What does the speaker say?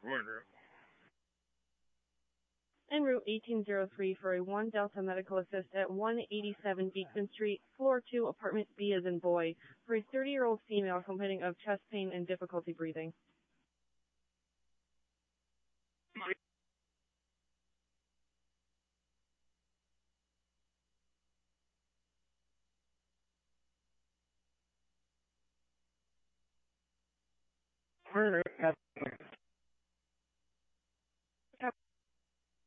En route 1803 for a 1 Delta Medical Assist at 187 Beekman Street, floor 2, apartment B as in boy, for a 30-year-old female complaining of chest pain and difficulty breathing. Further